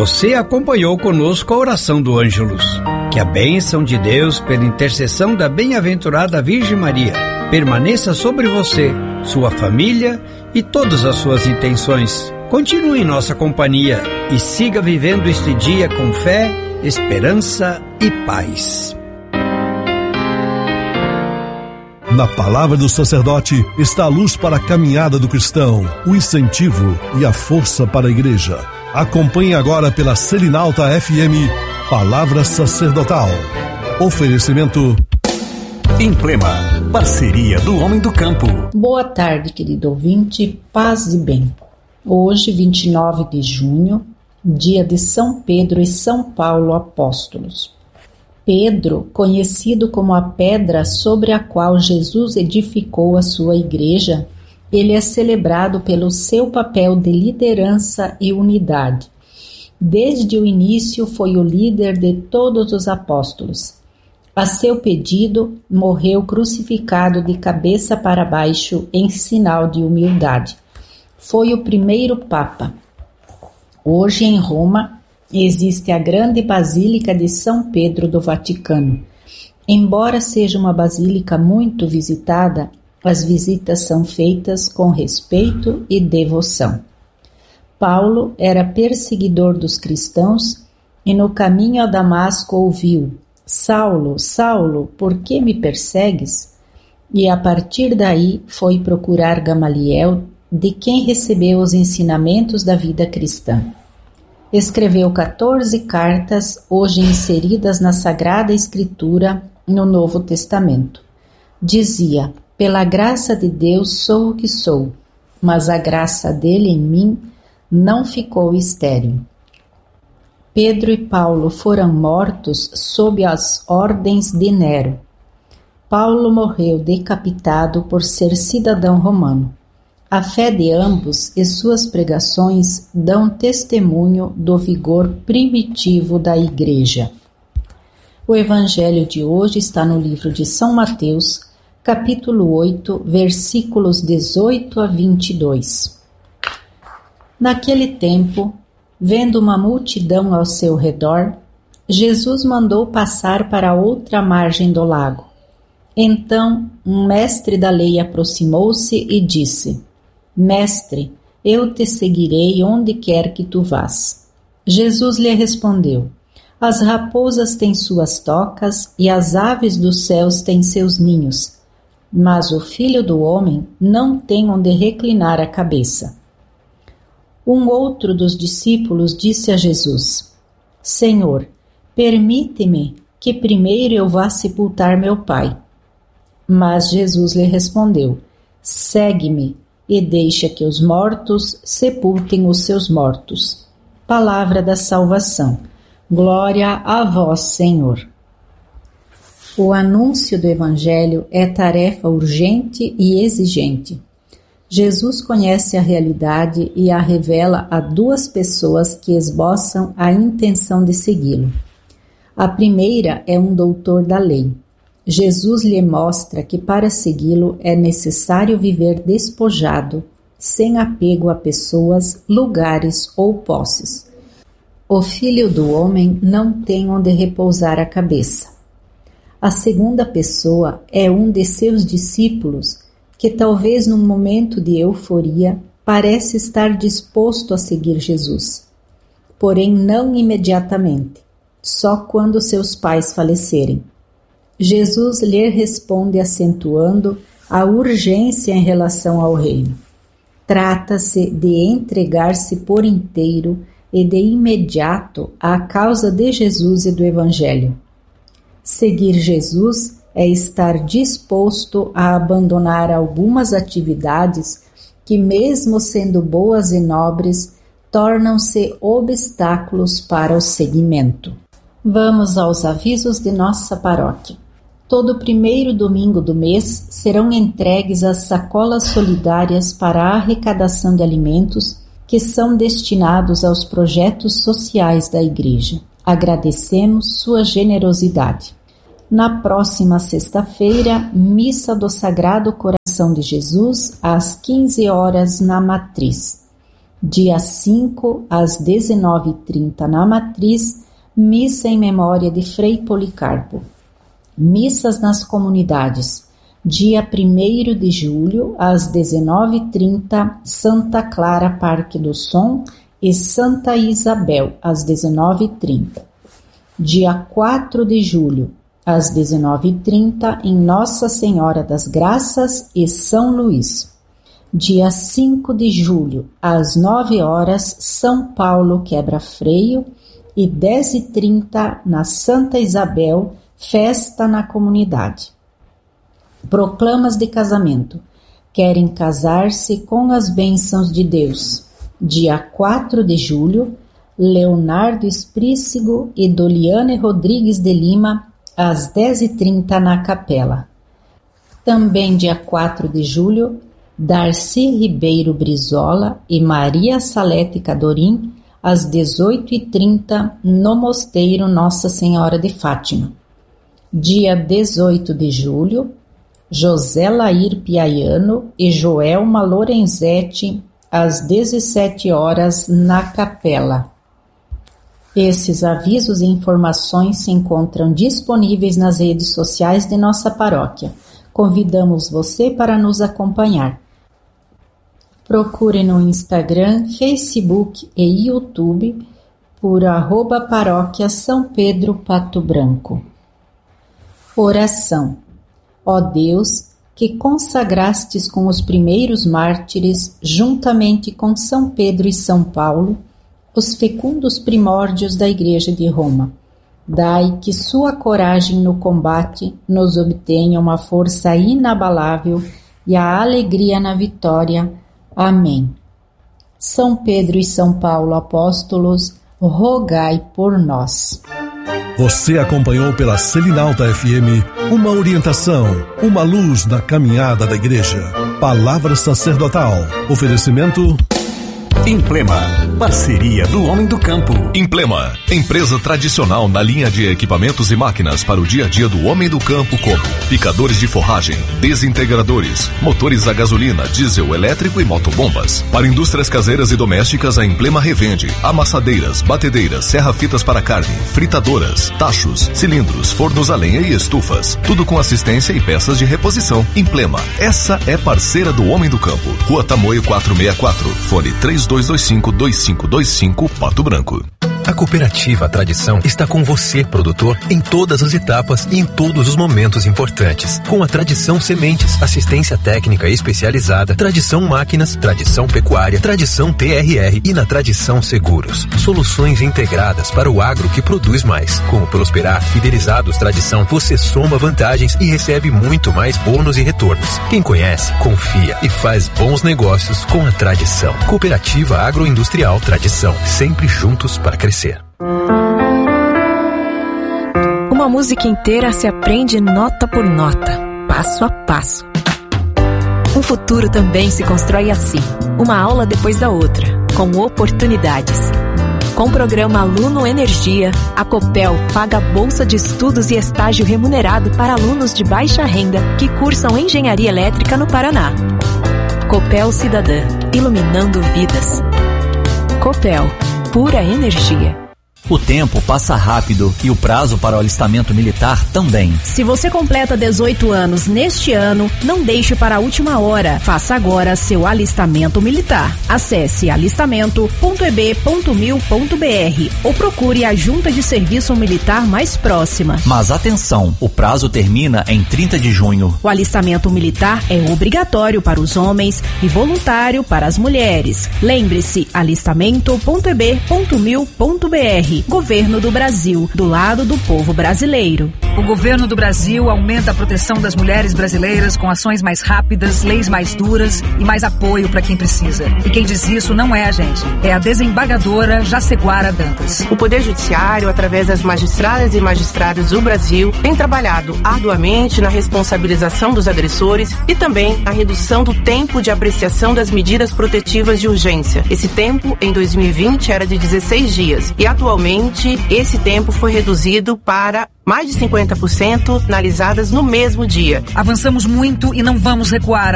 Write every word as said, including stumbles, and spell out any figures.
Você acompanhou conosco a oração do Ângelus. Que a bênção de Deus, pela intercessão da bem-aventurada Virgem Maria, permaneça sobre você, sua família e todas as suas intenções. Continue em nossa companhia e siga vivendo este dia com fé, esperança e paz. Na palavra do sacerdote está a luz para a caminhada do cristão, o incentivo e a força para a igreja. Acompanhe agora pela Selinalta F M, Palavra Sacerdotal. Oferecimento Emblema, parceria do homem do campo. Boa tarde, querido ouvinte, paz e bem. Hoje, vinte e nove de junho, dia de São Pedro e São Paulo apóstolos. Pedro, conhecido como a pedra sobre a qual Jesus edificou a sua igreja, ele é celebrado pelo seu papel de liderança e unidade. Desde o início foi o líder de todos os apóstolos. A seu pedido, morreu crucificado de cabeça para baixo em sinal de humildade. Foi o primeiro Papa. Hoje em Roma existe a grande Basílica de São Pedro do Vaticano. Embora seja uma basílica muito visitada, as visitas são feitas com respeito e devoção. Paulo era perseguidor dos cristãos e no caminho a Damasco ouviu: Saulo, Saulo, por que me persegues? E a partir daí foi procurar Gamaliel, de quem recebeu os ensinamentos da vida cristã. Escreveu quatorze cartas, hoje inseridas na Sagrada Escritura no Novo Testamento. Dizia: pela graça de Deus sou o que sou, mas a graça dele em mim não ficou estéril. Pedro e Paulo foram mortos sob as ordens de Nero. Paulo morreu decapitado por ser cidadão romano. A fé de ambos e suas pregações dão testemunho do vigor primitivo da Igreja. O Evangelho de hoje está no livro de São Mateus, capítulo oito, versículos dezoito a vinte e dois. Naquele tempo, vendo uma multidão ao seu redor, Jesus mandou passar para outra margem do lago. Então, um mestre da lei aproximou-se e disse: Mestre, eu te seguirei onde quer que tu vás. Jesus lhe respondeu: As raposas têm suas tocas e as aves dos céus têm seus ninhos, mas o Filho do Homem não tem onde reclinar a cabeça. Um outro dos discípulos disse a Jesus: Senhor, permite-me que primeiro eu vá sepultar meu pai. Mas Jesus lhe respondeu: Segue-me e deixa que os mortos sepultem os seus mortos. Palavra da salvação. Glória a vós, Senhor. O anúncio do Evangelho é tarefa urgente e exigente. Jesus conhece a realidade e a revela a duas pessoas que esboçam a intenção de segui-lo. A primeira é um doutor da lei. Jesus lhe mostra que para segui-lo é necessário viver despojado, sem apego a pessoas, lugares ou posses. O Filho do Homem não tem onde repousar a cabeça. A segunda pessoa é um de seus discípulos que talvez num momento de euforia parece estar disposto a seguir Jesus. Porém não imediatamente, só quando seus pais falecerem. Jesus lhe responde acentuando a urgência em relação ao reino. Trata-se de entregar-se por inteiro e de imediato à causa de Jesus e do Evangelho. Seguir Jesus é estar disposto a abandonar algumas atividades que, mesmo sendo boas e nobres, tornam-se obstáculos para o seguimento. Vamos aos avisos de nossa paróquia. Todo primeiro domingo do mês serão entregues as sacolas solidárias para a arrecadação de alimentos que são destinados aos projetos sociais da Igreja. Agradecemos sua generosidade. Na próxima sexta-feira, Missa do Sagrado Coração de Jesus, às quinze horas, na Matriz. Dia cinco, às dezenove e trinta, na Matriz, missa em memória de Frei Policarpo. Missas nas comunidades. Dia primeiro de julho, às dezenove e trinta, Santa Clara, Parque do Som, e Santa Isabel, às dezenove e trinta. Dia quatro de julho, às dezenove e trinta, em Nossa Senhora das Graças e São Luís. Dia cinco de julho, às nove horas, São Paulo Quebra Freio, e dez e trinta, na Santa Isabel, festa na comunidade. Proclamas de casamento. Querem casar-se com as bênçãos de Deus. Dia quatro de julho, Leonardo Esprícigo e Doliane Rodrigues de Lima, às dez e trinta, na capela. Também dia quatro de julho, Darcy Ribeiro Brizola e Maria Salete Cadorim, às dezoito e trinta, no Mosteiro Nossa Senhora de Fátima. Dia dezoito de julho, José Lair Piaiano e Joelma Lorenzetti, às dezessete horas, na capela. Esses avisos e informações se encontram disponíveis nas redes sociais de nossa paróquia. Convidamos você para nos acompanhar. Procure no Instagram, Facebook e YouTube por arroba paróquia São Pedro Pato Branco. Oração. Ó Deus, que consagrastes com os primeiros mártires, juntamente com São Pedro e São Paulo, os fecundos primórdios da Igreja de Roma, dai que sua coragem no combate nos obtenha uma força inabalável e a alegria na vitória. Amém. São Pedro e São Paulo apóstolos, rogai por nós. Você acompanhou pela Selinalta F M uma orientação, uma luz na caminhada da Igreja. Palavra sacerdotal. Oferecimento Implema, parceria do homem do campo. Implema, empresa tradicional na linha de equipamentos e máquinas para o dia a dia do homem do campo, como picadores de forragem, desintegradores, motores a gasolina, diesel, elétrico e motobombas. Para indústrias caseiras e domésticas, a Implema revende amassadeiras, batedeiras, serra-fitas para carne, fritadoras, tachos, cilindros, fornos a lenha e estufas. Tudo com assistência e peças de reposição. Implema, essa é parceira do homem do campo. Rua Tamoio quatrocentos e sessenta e quatro, fone três dois dois cinco, dois cinco dois cinco, Pato Branco. A Cooperativa Tradição está com você, produtor, em todas as etapas e em todos os momentos importantes. Com a Tradição Sementes, assistência técnica especializada, Tradição Máquinas, Tradição Pecuária, Tradição T R R e na Tradição Seguros. Soluções integradas para o agro que produz mais. Com o Prosperar Fidelizados Tradição, você soma vantagens e recebe muito mais bônus e retornos. Quem conhece, confia e faz bons negócios com a Tradição. Cooperativa Agroindustrial Tradição, sempre juntos para crescer. Uma música inteira se aprende nota por nota, passo a passo. Um futuro também se constrói assim, uma aula depois da outra, com oportunidades. Com o programa Aluno Energia, a Copel paga bolsa de estudos e estágio remunerado para alunos de baixa renda que cursam engenharia elétrica no Paraná. Copel Cidadã, iluminando vidas. Copel, pura energia. O tempo passa rápido e o prazo para o alistamento militar também. Se você completa dezoito anos neste ano, não deixe para a última hora. Faça agora seu alistamento militar. Acesse alistamento ponto e b ponto mil ponto b r ou procure a Junta de Serviço Militar mais próxima. Mas atenção, o prazo termina em trinta de junho. O alistamento militar é obrigatório para os homens e voluntário para as mulheres. Lembre-se, alistamento ponto e b ponto mil ponto b r. Governo do Brasil, do lado do povo brasileiro. O governo do Brasil aumenta a proteção das mulheres brasileiras com ações mais rápidas, leis mais duras e mais apoio para quem precisa. E quem diz isso não é a gente, é a desembargadora Jaceguara Dantas. O Poder Judiciário, através das magistradas e magistrados do Brasil, tem trabalhado arduamente na responsabilização dos agressores e também na redução do tempo de apreciação das medidas protetivas de urgência. Esse tempo, em dois mil e vinte, era de dezesseis dias e atualmente esse tempo foi reduzido para mais de cinquenta por cento analisadas no mesmo dia. Avançamos muito e não vamos recuar.